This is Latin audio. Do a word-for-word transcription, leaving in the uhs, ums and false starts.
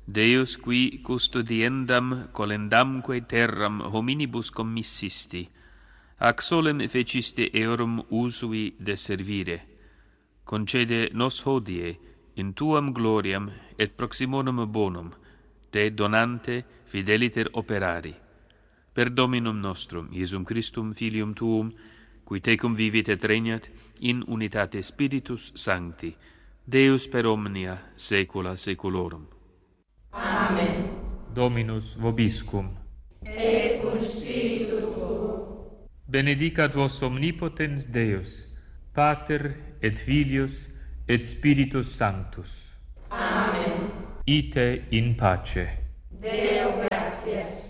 Deus qui custodiendam colendamque terram hominibus commissisti, ac solem feciste eorum usui de servire, concede nos hodie in tuam gloriam et proximorum bonum, te donante fideliter operari. Per Dominum nostrum, Iesum Christum, Filium tuum, qui tecum vivit et regnat in unitate Spiritus Sancti, Deus per omnia saecula saeculorum. Amen. Dominus vobiscum. Et cum spiritu tuo. Benedicat vos omnipotens Deus, Pater et Filius et Spiritus Sanctus. Amen. Ite in pace. Deo gratias.